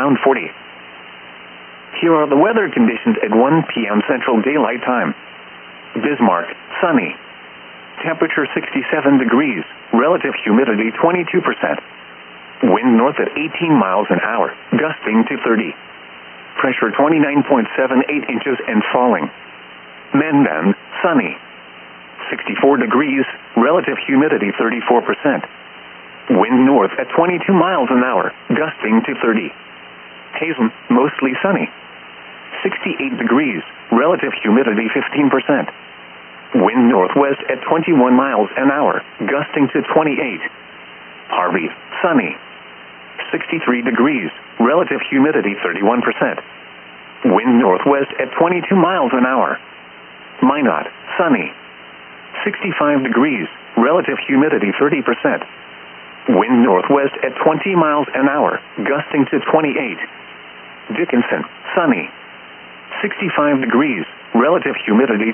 around 40. Here are the weather conditions at 1 p.m. Central Daylight Time. Bismarck, sunny. Temperature 67 degrees, relative humidity 22%. Wind north at 18 miles an hour, gusting to 30. Pressure 29.78 inches and falling. Mandan, sunny. 64 degrees, relative humidity 34%. Wind north at 22 miles an hour, gusting to 30. Hazen, mostly sunny. 68 degrees, relative humidity 15%. Wind northwest at 21 miles an hour, gusting to 28. Harvey, sunny. 63 degrees, relative humidity 31%. Wind northwest at 22 miles an hour. Minot, sunny. 65 degrees, relative humidity 30%. Wind northwest at 20 miles an hour, gusting to 28. Dickinson, sunny. 65 degrees, relative humidity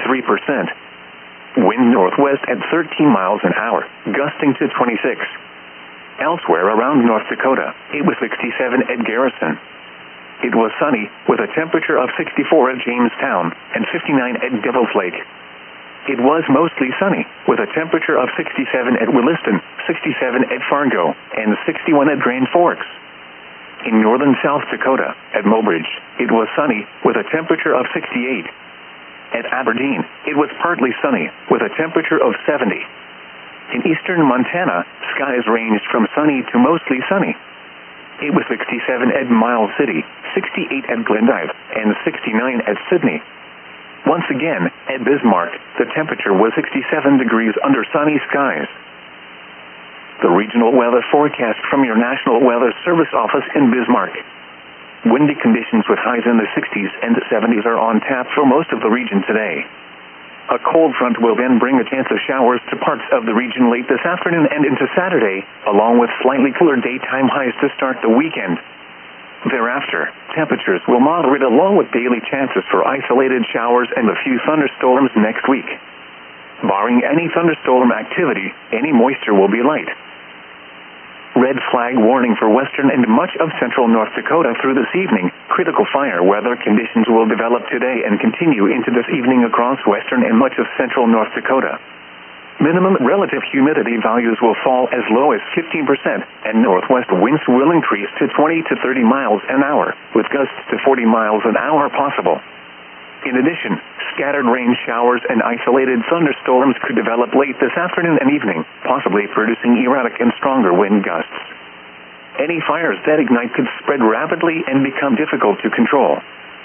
23%. Wind northwest at 13 miles an hour, gusting to 26. Elsewhere around North Dakota, it was 67 at Garrison. It was sunny, with a temperature of 64 at Jamestown and 59 at Devil's Lake. It was mostly sunny, with a temperature of 67 at Williston, 67 at Fargo, and 61 at Grand Forks. In northern South Dakota, at Mobridge, it was sunny, with a temperature of 68. At Aberdeen, it was partly sunny, with a temperature of 70. In eastern Montana, skies ranged from sunny to mostly sunny. It was 67 at Miles City, 68 at Glendive, and 69 at Sydney. Once again, at Bismarck, the temperature was 67 degrees under sunny skies. The regional weather forecast from your National Weather Service office in Bismarck. Windy conditions with highs in the 60s and 70s are on tap for most of the region today. A cold front will then bring a chance of showers to parts of the region late this afternoon and into Saturday, along with slightly cooler daytime highs to start the weekend. Thereafter, temperatures will moderate along with daily chances for isolated showers and a few thunderstorms next week. Barring any thunderstorm activity, any moisture will be light. Red flag warning for western and much of central North Dakota through this evening. Critical fire weather conditions will develop today and continue into this evening across western and much of central North Dakota. Minimum relative humidity values will fall as low as 15%, and northwest winds will increase to 20 to 30 miles an hour, with gusts to 40 miles an hour possible. In addition, scattered rain showers and isolated thunderstorms could develop late this afternoon and evening, possibly producing erratic and stronger wind gusts. Any fires that ignite could spread rapidly and become difficult to control.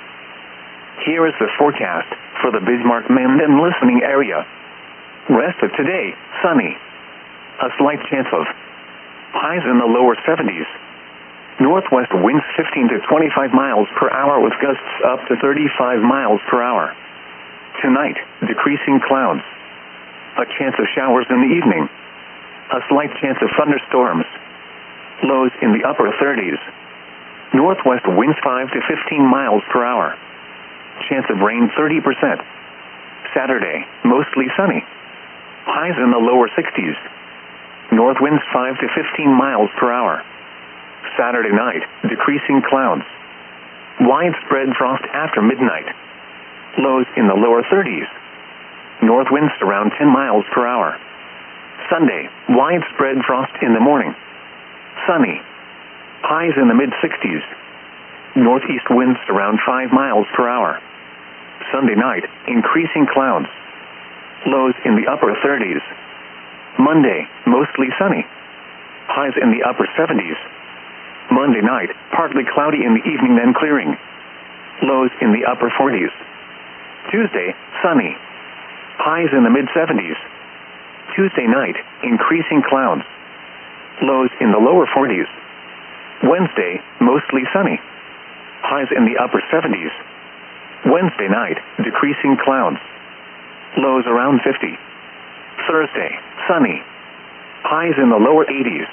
Here is the forecast for the Bismarck-Mandan listening area. Rest of today, sunny. A slight chance of highs in the lower 70s. Northwest winds 15 to 25 miles per hour with gusts up to 35 miles per hour. Tonight, decreasing clouds. A chance of showers in the evening. A slight chance of thunderstorms. Lows in the upper 30s. Northwest winds 5 to 15 miles per hour. Chance of rain 30%. Saturday, mostly sunny. Highs in the lower 60s. North winds 5 to 15 miles per hour. Saturday night, decreasing clouds. Widespread frost after midnight. Lows in the lower 30s. North winds around 10 miles per hour. Sunday, widespread frost in the morning. Sunny. Highs in the mid-60s. Northeast winds around 5 miles per hour. Sunday night, increasing clouds. Lows in the upper 30s. Monday, mostly sunny. Highs in the upper 70s. Monday night, partly cloudy in the evening then clearing. Lows in the upper 40s. Tuesday, sunny. Highs in the mid-70s. Tuesday night, increasing clouds. Lows in the lower 40s. Wednesday, mostly sunny. Highs in the upper 70s. Wednesday night, decreasing clouds. Lows around 50. Thursday, sunny. Highs in the lower 80s.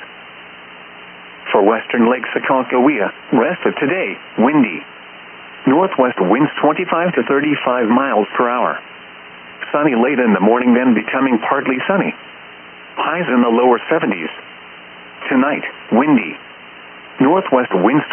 For western Lake Sakakawea, rest of today, windy. Northwest winds 25 to 35 miles per hour. Sunny late in the morning, then becoming partly sunny. Highs in the lower 70s. Tonight, windy. Northwest winds